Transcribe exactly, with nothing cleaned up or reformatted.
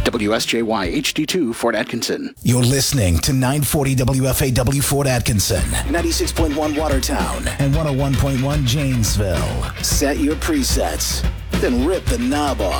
W S J Y H D two Fort Atkinson. You're listening to nine forty W F A W Fort Atkinson, ninety-six point one Watertown, and one oh one point one Janesville. Set your presets, then rip the knob off.